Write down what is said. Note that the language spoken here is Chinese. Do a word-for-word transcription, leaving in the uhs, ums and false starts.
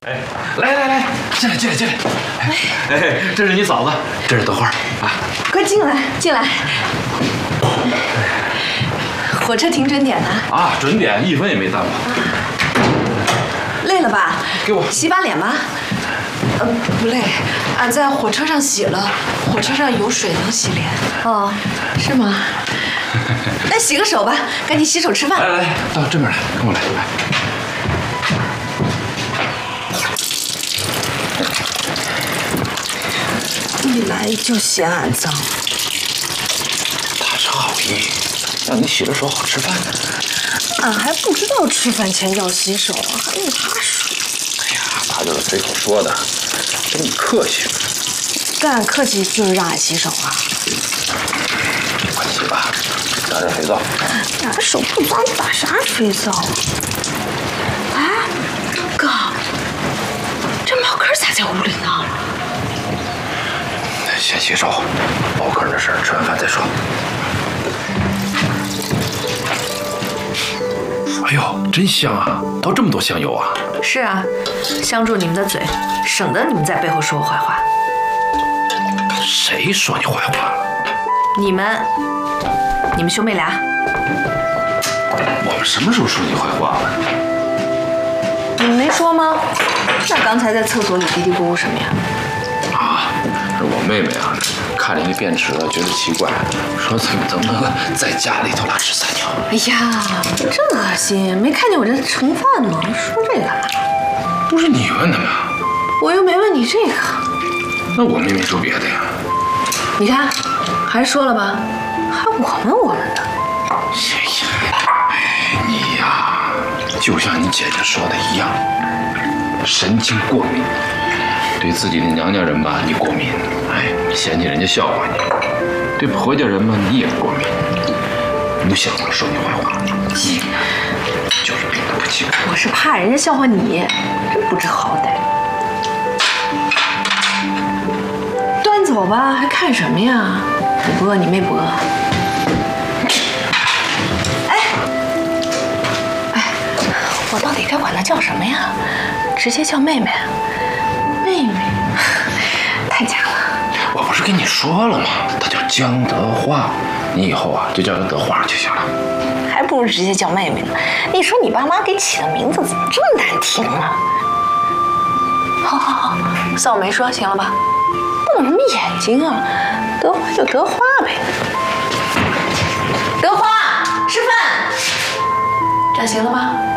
哎，来来来，进来进来进来。哎，这是你嫂子，这是德花啊。 快进来进来。火车停准点呢？ 啊，准点，一分也没耽误。 累了吧？ 给我洗把脸吧。呃，不累，俺在火车上洗了，火车上有水能洗脸。哦，是吗？那洗个手吧，赶紧洗手吃饭。 来来来，到这边来，跟我来。来。 一来就嫌俺脏。 他是好意，让你洗了手好吃饭呢。 俺还不知道吃饭前要洗手，还用他说？ 哎呀，他就是随口说的，跟你客气。 但俺客气就是让俺洗手啊。 快洗吧，打点肥皂。 俺手不脏，打啥肥皂啊？哎，哥，这茅坑咋在屋里呢？ 先洗手，茅坑的事儿吃完饭再说。哎呦，真香啊！倒这么多香油啊！ 是啊，香住你们的嘴，省得你们在背后说我坏话。 谁说你坏话了？ 你们，你们兄妹俩。 我们什么时候说你坏话了？ 你们没说吗？那刚才在厕所里嘀嘀咕咕什么呀？ 啊，是我妹妹啊，看见那便池了，觉得奇怪，说怎么怎么能在家里头拉屎撒尿？ 哎呀，真恶心！没看见我这盛饭吗？说这个干嘛？ 不是你问的吗？ 我又没问你这个。 那我妹妹说别的呀。 你看，还说了吧？还我们我们的。 谢谢。你呀，就像你姐姐说的一样，神经过敏。对自己的娘家人吧，你过敏，哎，嫌弃人家笑话你；对婆家人嘛，你也过敏。你就想我说你坏话，就是病得不起。 我是怕人家笑话你，真不知好歹。端走吧，还看什么呀？我不饿，你妹不饿？哎，哎，我到底该管她叫什么呀？直接叫妹妹。妹妹，太假了。 我不是跟你说了吗？她叫江德花，你以后啊就叫她德花就行了。 还不如直接叫妹妹呢。你说你爸妈给起的名字怎么这么难听啊？好好好，算我没说，行了吧？瞪什么眼睛啊？德花就德花呗。德花，吃饭，这样行了吧？